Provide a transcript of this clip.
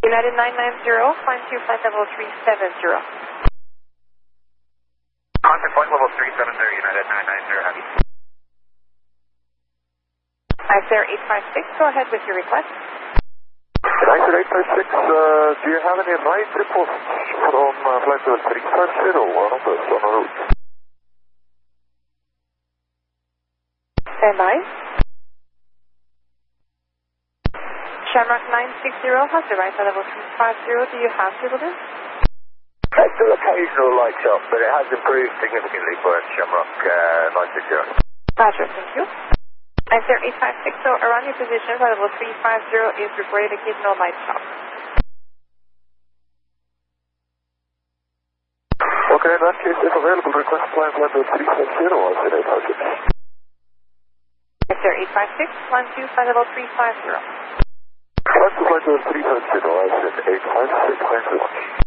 United 990, climb to flight level 370. Contact flight level 370, United 990, heavy. Icer 856, go ahead with your request. Icer 856, do you have any night reports from flight level 350 on the route? Stand by. Shamrock 960 has the right side level 350. Do you have visibility? Still occasional lights up, but it has improved significantly for Shamrock 960. Roger, thank you. Icer 856, so around your position, flight level 350 is reported occasional light stop. Okay, in that case, if available, request climb level 350, Icer 856. Icer 856, climb to flight level 350. Flight level 350, Icer 856, thanks very much.